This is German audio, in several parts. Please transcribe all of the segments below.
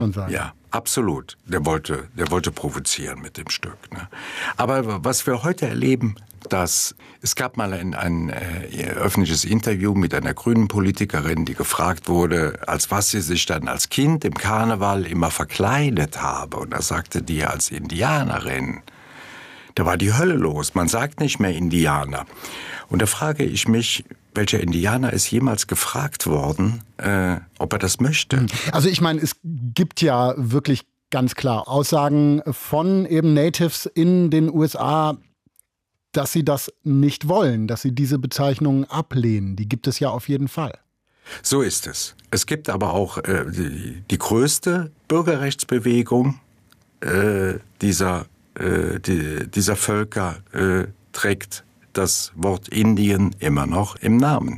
man sagen. Ja, absolut. Der wollte provozieren mit dem Stück. Ne? Aber was wir heute erleben, es gab mal ein öffentliches Interview mit einer grünen Politikerin, die gefragt wurde, als was sie sich dann als Kind im Karneval immer verkleidet habe. Und da sagte die als Indianerin. Da war die Hölle los. Man sagt nicht mehr Indianer. Und da frage ich mich, welcher Indianer ist jemals gefragt worden, ob er das möchte? Also ich meine, es gibt ja wirklich ganz klar Aussagen von eben Natives in den USA, dass sie das nicht wollen, dass sie diese Bezeichnungen ablehnen. Die gibt es ja auf jeden Fall. So ist es. Es gibt aber auch die größte Bürgerrechtsbewegung dieser Völker trägt das Wort Indien immer noch im Namen.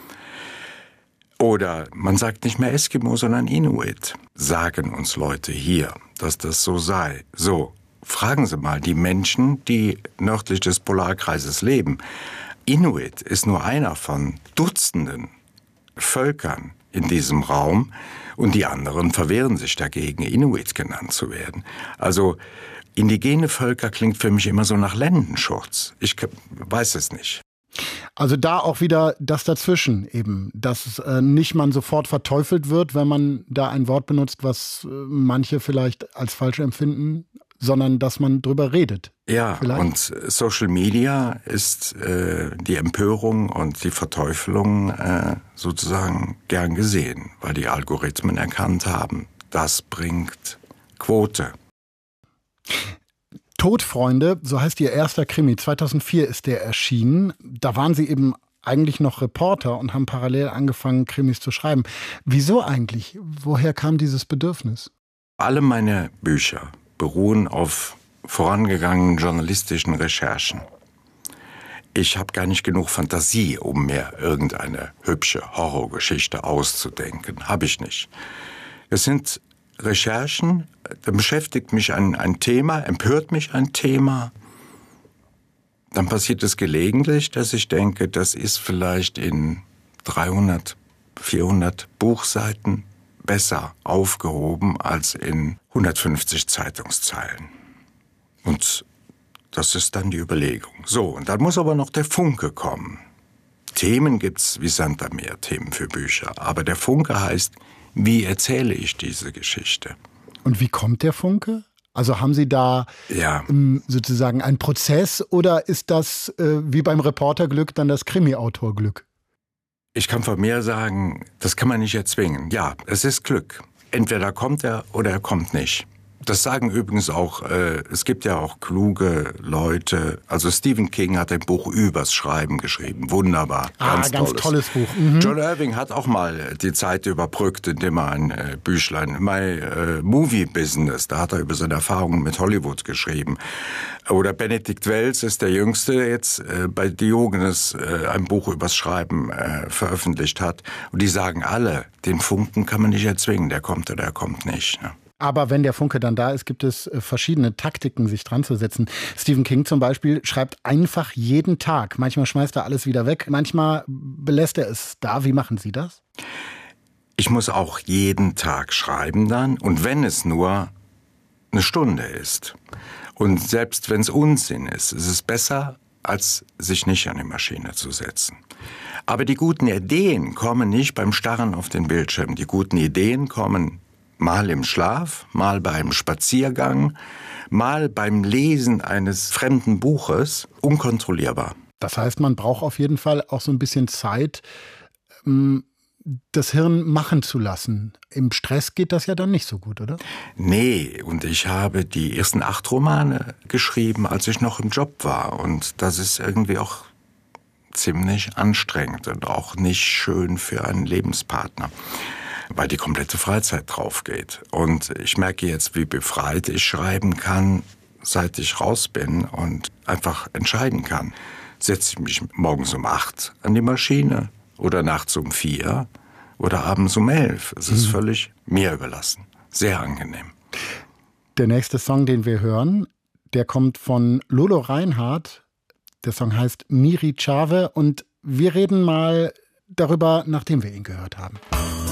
Oder man sagt nicht mehr Eskimo, sondern Inuit. Sagen uns Leute hier, dass das so sei. So, fragen Sie mal die Menschen, die nördlich des Polarkreises leben. Inuit ist nur einer von Dutzenden Völkern in diesem Raum und die anderen verwehren sich dagegen, Inuit genannt zu werden. Also indigene Völker klingt für mich immer so nach Ländenschurz. Ich weiß es nicht. Also da auch wieder das Dazwischen eben, dass nicht man sofort verteufelt wird, wenn man da ein Wort benutzt, was manche vielleicht als falsch empfinden, sondern dass man drüber redet. Ja, vielleicht. Und Social Media ist die Empörung und die Verteufelung sozusagen gern gesehen, weil die Algorithmen erkannt haben, das bringt Quote. Todfreunde, so heißt Ihr erster Krimi. 2004 ist der erschienen. Da waren Sie eben eigentlich noch Reporter und haben parallel angefangen, Krimis zu schreiben. Wieso eigentlich? Woher kam dieses Bedürfnis? Alle meine Bücher beruhen auf vorangegangenen journalistischen Recherchen. Ich habe gar nicht genug Fantasie, um mir irgendeine hübsche Horrorgeschichte auszudenken. Habe ich nicht. Es sind Recherchen, da beschäftigt mich ein Thema, empört mich ein Thema. Dann passiert es gelegentlich, dass ich denke, das ist vielleicht in 300, 400 Buchseiten besser aufgehoben als in 150 Zeitungszeilen. Und das ist dann die Überlegung. So, und dann muss aber noch der Funke kommen. Themen gibt's wie Sand am Meer, Themen für Bücher. Aber der Funke heißt, wie erzähle ich diese Geschichte? Und wie kommt der Funke? Also haben Sie da sozusagen einen Prozess oder ist das wie beim Reporterglück dann das Krimi-Autorglück? Ich kann von mir sagen, das kann man nicht erzwingen. Ja, es ist Glück. Entweder kommt er oder er kommt nicht. Das sagen übrigens auch, es gibt ja auch kluge Leute. Also Stephen King hat ein Buch übers Schreiben geschrieben. Wunderbar. Ganz tolles Buch. Mhm. John Irving hat auch mal die Zeit überbrückt, indem er ein Büchlein, My Movie Business, da hat er über seine Erfahrungen mit Hollywood geschrieben. Oder Benedikt Wells ist der Jüngste, der jetzt bei Diogenes ein Buch übers Schreiben veröffentlicht hat. Und die sagen alle, den Funken kann man nicht erzwingen, der kommt oder der kommt nicht. Ne? Aber wenn der Funke dann da ist, gibt es verschiedene Taktiken, sich dran zu setzen. Stephen King zum Beispiel schreibt einfach jeden Tag. Manchmal schmeißt er alles wieder weg, manchmal belässt er es da. Wie machen Sie das? Ich muss auch jeden Tag schreiben dann. Und wenn es nur eine Stunde ist und selbst wenn es Unsinn ist, ist es besser, als sich nicht an die Maschine zu setzen. Aber die guten Ideen kommen nicht beim Starren auf den Bildschirm. Die guten Ideen kommen mal im Schlaf, mal beim Spaziergang, mal beim Lesen eines fremden Buches, unkontrollierbar. Das heißt, man braucht auf jeden Fall auch so ein bisschen Zeit, das Hirn machen zu lassen. Im Stress geht das ja dann nicht so gut, oder? Nee, und ich habe die ersten 8 Romane geschrieben, als ich noch im Job war. Und das ist irgendwie auch ziemlich anstrengend und auch nicht schön für einen Lebenspartner, weil die komplette Freizeit drauf geht. Und ich merke jetzt, wie befreit ich schreiben kann, seit ich raus bin und einfach entscheiden kann. Setze ich mich morgens um 8 an die Maschine oder nachts um 4 oder abends um 11. Es ist völlig mir überlassen. Sehr angenehm. Der nächste Song, den wir hören, der kommt von Lolo Reinhardt. Der Song heißt Miri Chave und wir reden mal darüber, nachdem wir ihn gehört haben.